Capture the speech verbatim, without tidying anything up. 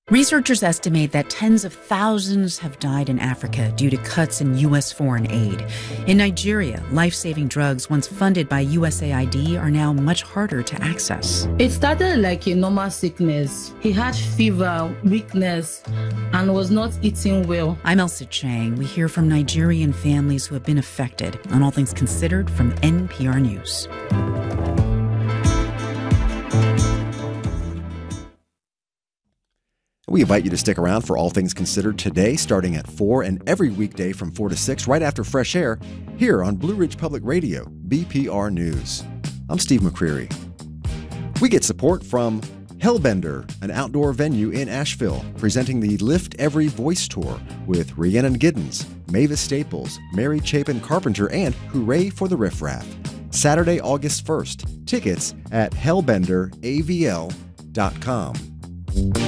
Researchers estimate that tens of thousands have died in Africa due to cuts in U S foreign aid. In Nigeria, life-saving drugs once funded by U S A I D are now much harder to access. It started like a normal sickness. He had fever, weakness, and was not eating well. I'm Elsa Chang. We hear from Nigerian families who have been affected on All Things Considered from N P R News. We invite you to stick around for All Things Considered today, starting at four and every weekday from four to six, right after Fresh Air, here on Blue Ridge Public Radio, B P R News. I'm Steve McCreary. We get support from Hellbender, an outdoor venue in Asheville, presenting the Lift Every Voice Tour with Rhiannon Giddens, Mavis Staples, Mary Chapin Carpenter, and Hooray for the Riff Raff. Saturday, August first. Tickets at hellbender a v l dot com.